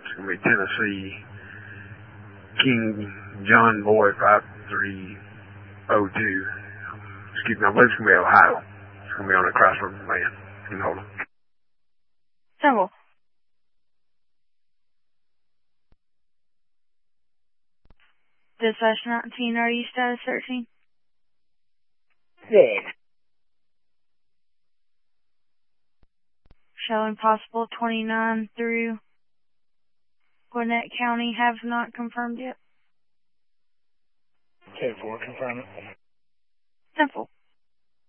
It's going to be Tennessee, King John Boy 5302. Excuse me, I believe it's going to be Ohio. It's going to be on the Chrysler van. Hold on. Simple. Dispatch 19, are you status searching? Yeah. Showing possible 29 through Gwinnett County, have not confirmed yet. 10-4, confirm it. Simple.